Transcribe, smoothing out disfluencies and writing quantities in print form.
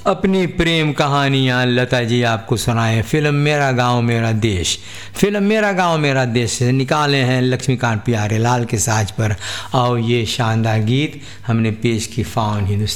अपनी प्रेम कहानियाँ लता जी आपको सुनाए। फिल्म मेरा गांव मेरा देश, फिल्म मेरा गांव मेरा देश से निकाले हैं लक्ष्मीकांत प्यारे लाल के साज पर। और ये शानदार गीत हमने पेश की फाउन हिंदुस्तान।